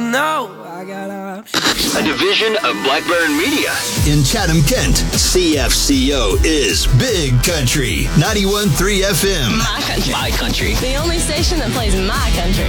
know I got options. A division of Blackburn Media. In Chatham, Kent, CFCO is Big Country 91.3 FM. My country. My country. The only station that plays my country.